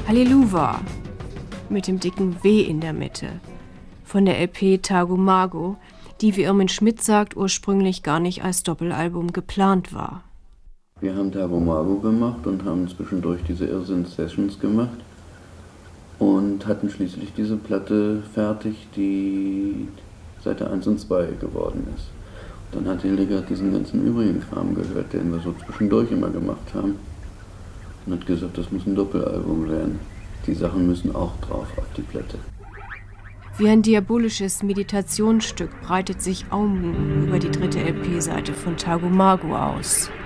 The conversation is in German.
Halleluja mit dem dicken W in der Mitte von der LP Tagomago, die, wie Irmin Schmidt sagt, ursprünglich gar nicht als Doppelalbum geplant war. Wir haben Tagomago gemacht und haben zwischendurch diese Irrsinn-Sessions gemacht und hatten schließlich diese Platte fertig, die Seite 1 und 2 geworden ist. Dann hat Hildegard diesen ganzen übrigen Kram gehört, den wir so zwischendurch immer gemacht haben, und hat gesagt, das muss ein Doppelalbum werden. Die Sachen müssen auch drauf auf die Platte. Wie ein diabolisches Meditationsstück breitet sich Aum über die dritte LP-Seite von Tagomago aus.